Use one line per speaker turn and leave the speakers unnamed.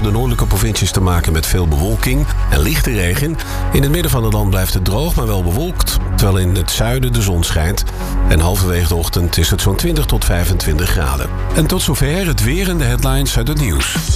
de noordelijke provincies te maken met veel bewolking en lichte regen. In het midden van het land blijft het droog, maar wel bewolkt. Terwijl in het zuiden de zon schijnt. En halverwege de ochtend is het zo'n 20 tot 25 graden. En tot zover het weer en de headlines uit het nieuws.